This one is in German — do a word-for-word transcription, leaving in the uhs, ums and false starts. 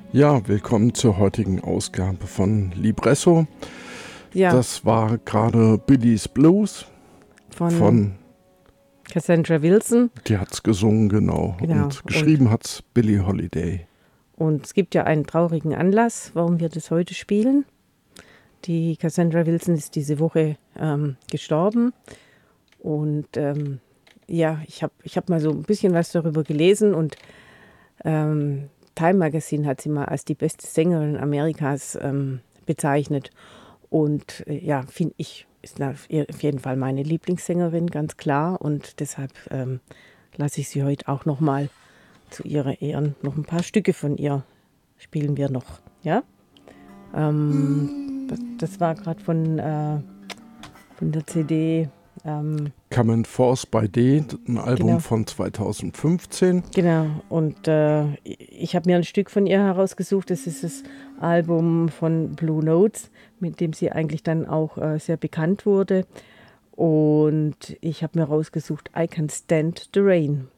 Ja, willkommen zur heutigen Ausgabe von Libresso. Ja, Das war gerade Billy's Blues von von, Cassandra Wilson. die hat's gesungen, genau. Genau. Und geschrieben hat's Billie Holiday. Und es gibt ja einen traurigen Anlass, warum wir das heute spielen. Die Cassandra Wilson ist diese Woche ähm, gestorben. Und ähm, ja, ich habe ich hab mal so ein bisschen was darüber gelesen und ähm, Time Magazine hat sie mal als die beste Sängerin Amerikas ähm, bezeichnet. Und äh, ja, finde ich, ist auf jeden Fall meine Lieblingssängerin, ganz klar. Und deshalb ähm, lasse ich sie heute auch noch mal zu ihrer Ehren noch ein paar Stücke von ihr spielen wir noch. Ja, ähm, das, das war gerade von, äh, von der C D. Ähm, Come and Force by Day, ein Album genau, von zweitausendfünfzehn. genau. Und äh, ich habe mir ein Stück von ihr herausgesucht. Das ist das Album von Blue Notes, mit dem sie eigentlich dann auch äh, sehr bekannt wurde. Und ich habe mir herausgesucht I Can Stand the Rain.